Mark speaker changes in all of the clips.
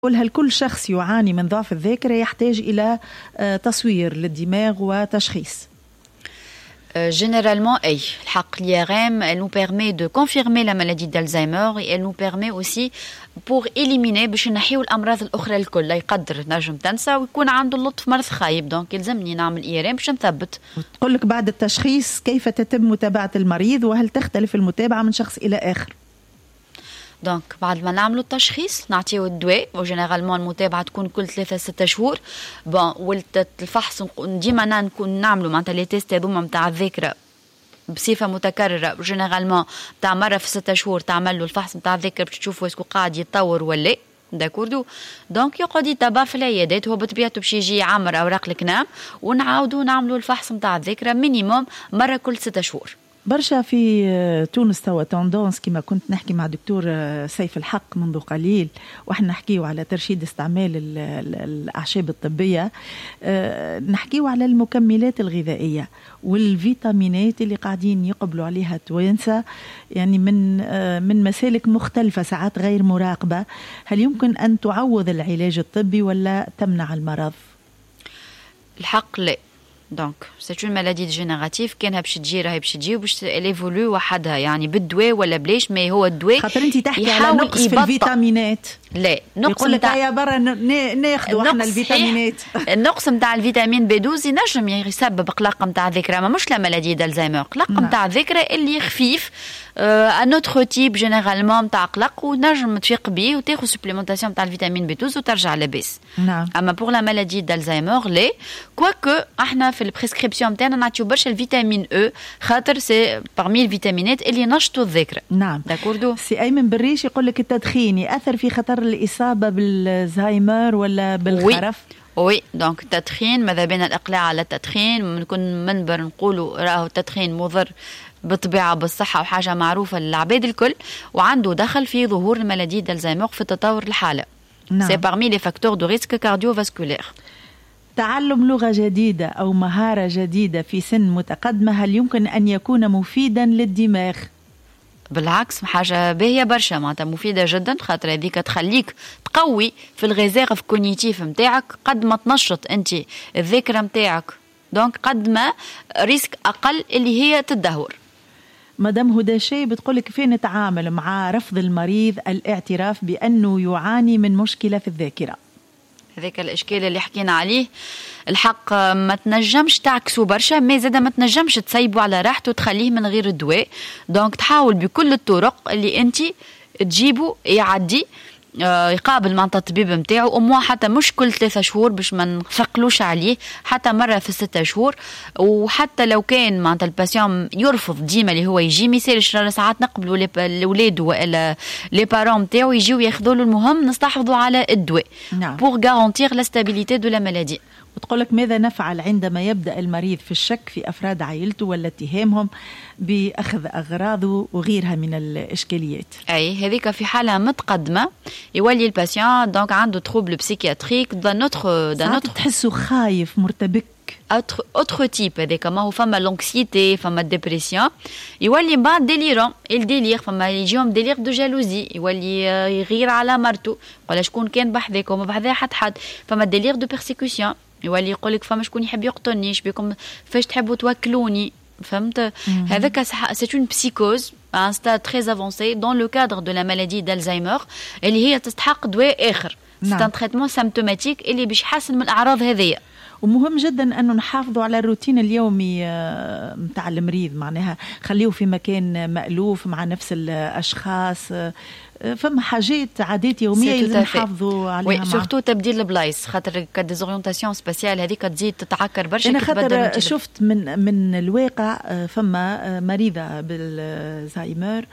Speaker 1: هل كل شخص يعاني من ضعف الذاكرة يحتاج إلى تصوير للدماغ وتشخيص؟
Speaker 2: Généralement, l'IRM, elle nous permet de confirmer la maladie d'Alzheimer et elle nous permet aussi pour éliminer باش نحيو الأمراض الأخرى الكل. لا يقدر نجم تنسى ويكون عنده اللطف مرض خايب، دونك يلزمني نعمل IRM باش نثبت.
Speaker 1: تقول لك بعد التشخيص كيف تتم متابعة المريض وهل تختلف المتابعة من شخص إلى آخر؟
Speaker 2: دونك بعد ما نعملوا التشخيص نعطيو الدواء، وجينيرالمون المتابعه تكون كل 3-6 شهور. بون والفحص ديما نكون نعملوا معناتها لي تيست هذوما نتاع الذاكره بصفه متكرره، جينيرالمون تاع مره في 6 شهور تعمل له الفحص نتاع الذاكره باش تشوفوا اسكو قاعد يتطور ولا داكوردو. دونك يقعد يتابع في العيادات، هو بطبيعته باش يجي يعمر اوراق الكنام ونعاودوا نعملوا الفحص نتاع الذاكره مينيموم مره كل 6 شهور.
Speaker 1: برشا في تونس توا توندونس كما كنت نحكي مع دكتور سيف الحق منذ قليل واحنا نحكيو على ترشيد استعمال الأعشاب الطبية، نحكيو على المكملات الغذائية والفيتامينات اللي قاعدين يقبلوا عليها التوانسة، يعني من مسالك مختلفة ساعات غير مراقبة. هل يمكن أن تعوض العلاج الطبي ولا تمنع المرض؟
Speaker 2: الحق لا. دونك سي اون مالادي ديجينيراتيف، كانها باش تجي راهي باش تجي وباش اليفولو وحدها، يعني بالدواء ولا بلاش، ما هو الدواء
Speaker 1: خاطر انت تحكي على نقص في الفيتامينات.
Speaker 2: لا، نقص
Speaker 1: يقول لك يا برا ناخذوا احنا الفيتامينات.
Speaker 2: النقص نتاع الفيتامين بي 12 ينجم يسبب قلق نتاع الذاكره، ما مش لا مالادي دالزهايمر، قلق نتاع الذاكره اللي خفيف ان اوتر تيب جينيرالمون نتاع قلق، ونجم تفيق بيه وتاخذ سوبليمونتاسيون نتاع الفيتامين بي 12 وترجع لاباس.
Speaker 1: نعم.
Speaker 2: اما بور لا مالادي دالزهايمر لا، كواكو احنا في البريسكريبسيون نتاعنا نعطيو برشا الفيتامين او، خاطر سي بارمي الفيتامينات اللي نشطوا الذاكره.
Speaker 1: نعم.
Speaker 2: داكوردو.
Speaker 1: سي ايمن بالريش يقول لك التدخين ياثر في خطر الاصابه بالزهايمر ولا بالخرف؟
Speaker 2: وي دونك التدخين ماذا بين الاقلاع على التدخين، نكون منبر نقولوا راهو التدخين مضر بطبيعه بالصحه وحاجه معروفه للعباد الكل، وعنده دخل في ظهور المالادي دالزهايمر في تطور الحاله.
Speaker 1: نعم.
Speaker 2: سي بارمي لي فاكتور دو ريسك كارديوفاسكولير.
Speaker 1: تعلم لغة جديدة أو مهارة جديدة في سن متقدمة هل يمكن أن يكون مفيدا للدماغ؟
Speaker 2: بالعكس، حاجة باهية برشا، معناتها مفيدة جدا، خاطر هذيك تخليك تقوي في الغزارف كونيتيف متاعك، قد ما تنشط أنت الذاكرة متاعك، دونك قد ما ريسك أقل اللي هي تدهور.
Speaker 1: مدام هدى شي بتقول كيف نتعامل مع رفض المريض الاعتراف بأنه يعاني من مشكلة في الذاكرة؟
Speaker 2: هذاك الاشكال اللي حكينا عليه، الحق ما تنجمش تعكسوا برشا، ما زاد ما تنجمش تسيبوا على راحته وتخليه من غير الدواء. دونك تحاول بكل الطرق اللي انت تجيبه يعدي يقابل مع الطبيب نتاعو، وموا حتى مش كل 3 شهور باش ما نثقلوش عليه، حتى مره في 6 شهور. وحتى لو كان معناتها الباسيون يرفض ديما اللي هو يجي، ما يسالش، ساعات نقبلوا الاولاد ولا لي بارون نتاعو يجيو ياخذوا له، المهم نستحفظوا على الدواء بور غارونتير لا ستابيليتي دو لا مالادي.
Speaker 1: وتقول لك ماذا نفعل عندما يبدأ المريض في الشك في أفراد عائلته ولا اتهامهم بأخذ أغراضه وغيرها من الإشكاليات؟
Speaker 2: أي هذيك في حالة متقدمة يولي الباسيون دونك عنده تروبل بسيكياتريك دان
Speaker 1: تحسه خايف مرتبك
Speaker 2: autre type هذاك، ما هو فما لونكسيتي، فما ديبرسيون، يولي من بعد ديليرون الديلير، فما يجيهم ديلير دو جالوزي، يولي يغير على مرته، ولا شكون كان بحذاك وما بحذا حد، فما ديلير دو بيرسيكوسيون، يولي يقول لك فما شكون يحب يقتلني، بكم فاش تحبوا توكلوني، فهمت؟ هذاك سي اون بسيكوز ان ستاد تري افونسي دون لو كادر دو لا مالادي دالزهايمر، اللي هي تستحق دواء اخر. سي ان تريتمون سيمبتوماتيك اللي باش يحسن من الاعراض هذيا.
Speaker 1: ومهم جدا أنه نحافظوا على الروتين اليومي متاع المريض، معناها خليه في مكان مألوف مع نفس الأشخاص، فما حاجات عادات يومية لازم نحافظوا عليها.
Speaker 2: وي سورتو تبديل البلايص، خاطر كديزورينتاسيون سبيسيال هذيك تزيد تتعكر برشا.
Speaker 1: أنا خاطر شفت من الواقع فما مريضة بالزهايمر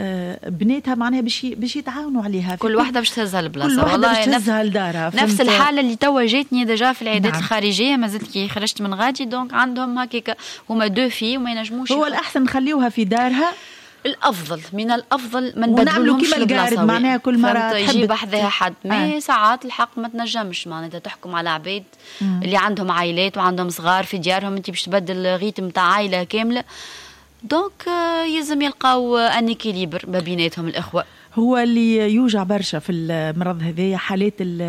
Speaker 1: بناتها معناها باش يتعاونوا عليها،
Speaker 2: كل واحدة باش تهزها البلاصة،
Speaker 1: كل واحدة باش تهزها لدارها.
Speaker 2: نفس الحالة اللي توا جاتني ديجا في العيادات الخارجية، ما زلت كي خرجت من غادي، دونك عندهم هكاك هما 2 في وما ينجموش.
Speaker 1: هو الأحسن نخليوها في دارها،
Speaker 2: الافضل من الافضل ما نبدلوهمش البلاصه،
Speaker 1: معناها كل مره
Speaker 2: تجي بحذاها حد. ما ساعات الحق ما تنجمش معناتها تحكم على عباد اللي عندهم عائلات وعندهم صغار في ديارهم، انت باش تبدل ريتم تاع عائله كامله، دونك يلزم يلقاو ان اكيليبر ما بيناتهم الاخوه.
Speaker 1: هو اللي يوجع برشا في المرض هذايا حالات